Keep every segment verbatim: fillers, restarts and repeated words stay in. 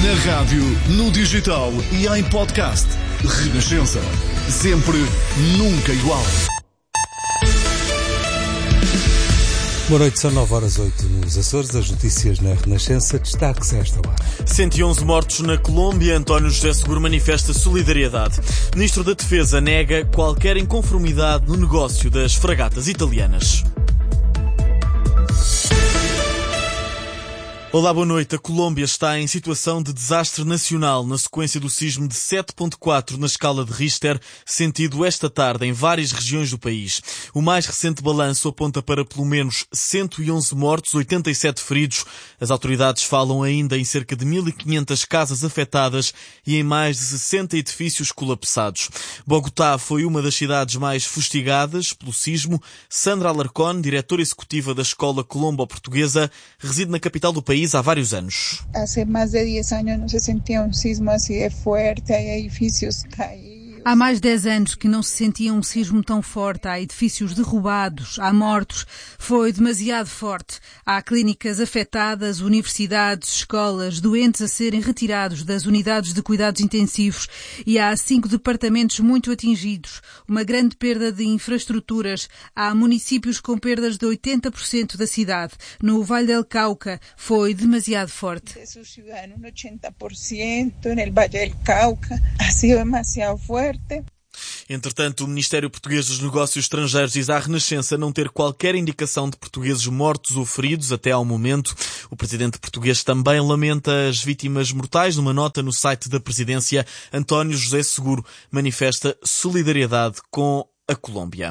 Na rádio, no digital e em podcast. Renascença. Sempre, nunca igual. Boa noite, são nove horas oito nos Açores. As notícias na Renascença. Destaque-se a esta hora. cento e onze mortos na Colômbia. António José Seguro manifesta solidariedade. Ministro da Defesa nega qualquer inconformidade no negócio das fragatas italianas. Olá, boa noite. A Colômbia está em situação de desastre nacional na sequência do sismo de sete ponto quatro na escala de Richter, sentido esta tarde em várias regiões do país. O mais recente balanço aponta para pelo menos cento e onze mortos, oitenta e sete feridos. As autoridades falam ainda em cerca de mil e quinhentas casas afetadas e em mais de sessenta edifícios colapsados. Bogotá foi uma das cidades mais fustigadas pelo sismo. Sandra Alarcón, diretora executiva da Escola Colombo-Portuguesa, reside na capital do país há vários anos. Há mais de dez anos não se sentia um sismo assim de forte, há edifícios caídos. Há mais de dez anos que não se sentia um sismo tão forte. Há edifícios derrubados, há mortos. Foi demasiado forte. Há clínicas afetadas, universidades, escolas, doentes a serem retirados das unidades de cuidados intensivos e há cinco departamentos muito atingidos. Uma grande perda de infraestruturas. Há municípios com perdas de oitenta por cento da cidade. No Vale del Cauca foi demasiado forte. oitenta por cento no Vale del Cauca ha sido demasiado forte. Entretanto, o Ministério Português dos Negócios Estrangeiros diz à Renascença não ter qualquer indicação de portugueses mortos ou feridos até ao momento. O presidente português também lamenta as vítimas mortais. Numa nota no site da presidência, António José Seguro manifesta solidariedade com a Colômbia.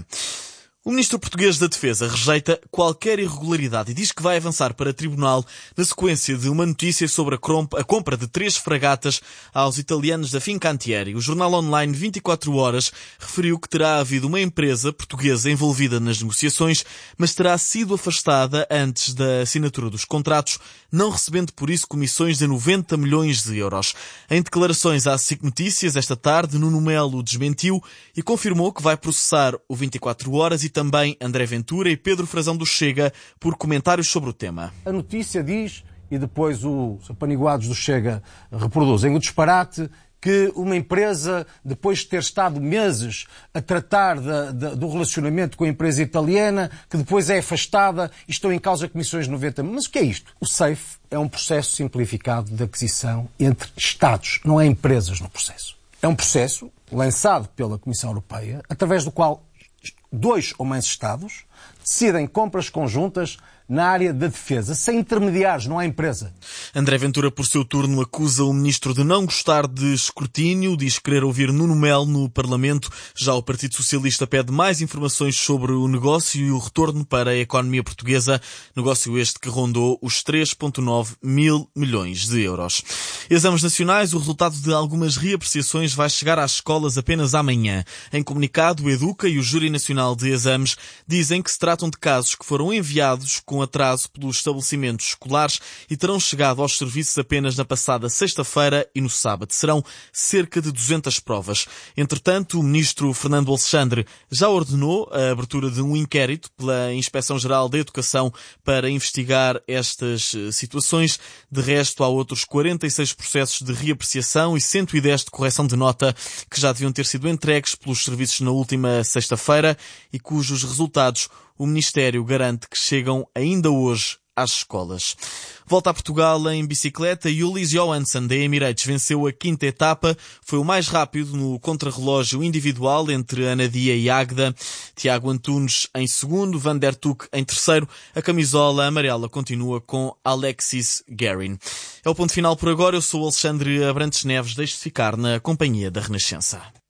O ministro português da Defesa rejeita qualquer irregularidade e diz que vai avançar para tribunal na sequência de uma notícia sobre a compra de três fragatas aos italianos da Fincantieri. O jornal online vinte e quatro horas referiu que terá havido uma empresa portuguesa envolvida nas negociações, mas terá sido afastada antes da assinatura dos contratos, não recebendo por isso comissões de noventa milhões de euros. Em declarações à SIC Notícias esta tarde, Nuno Melo desmentiu e confirmou que vai processar o vinte e quatro horas e também André Ventura e Pedro Frazão do Chega por comentários sobre o tema. A notícia diz, e depois os apaniguados do Chega reproduzem o disparate, que uma empresa, depois de ter estado meses a tratar de, de, do relacionamento com a empresa italiana, que depois é afastada e estão em causa comissões de noventa mil. Mas o que é isto? O SAFE é um processo simplificado de aquisição entre Estados, não é empresas no processo. É um processo lançado pela Comissão Europeia, através do qual dois ou mais Estados decidem compras conjuntas na área da defesa, sem intermediários, não há empresa. André Ventura, por seu turno, acusa o ministro de não gostar de escrutínio, diz querer ouvir Nuno Melo no Parlamento. Já o Partido Socialista pede mais informações sobre o negócio e o retorno para a economia portuguesa, negócio este que rondou os três vírgula nove mil milhões de euros. Exames nacionais, o resultado de algumas reapreciações vai chegar às escolas apenas amanhã. Em comunicado, o Educa e o Júri Nacional de Exames dizem que se tratam de casos que foram enviados com atraso pelos estabelecimentos escolares e terão chegado aos serviços apenas na passada sexta-feira e no sábado. Serão cerca de duzentas provas. Entretanto, o ministro Fernando Alexandre já ordenou a abertura de um inquérito pela Inspeção-Geral da Educação para investigar estas situações. De resto, há outros quarenta e seis processos de reapreciação e cento e dez de correção de nota que já deviam ter sido entregues pelos serviços na última sexta-feira e cujos resultados o Ministério garante que chegam ainda hoje às escolas. Volta a Portugal em bicicleta. Ulis Johansson, da Emirates, venceu a quinta etapa. Foi o mais rápido no contrarrelógio individual entre Anadia e Águeda. Tiago Antunes em segundo, Van der Tuck em terceiro. A camisola amarela continua com Alexis Guerin. É o ponto final por agora. Eu sou o Alexandre Abrantes Neves. Deixe-se ficar na companhia da Renascença.